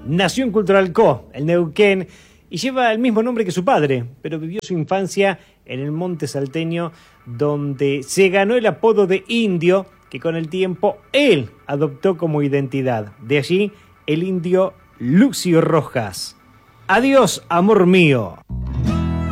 Nació en Culturalcó, el Neuquén, y lleva el mismo nombre que su padre, pero vivió su infancia en el monte salteño, donde se ganó el apodo de Indio, que con el tiempo él adoptó como identidad. De allí, el indio Lucio Rojas. Adiós, amor mío.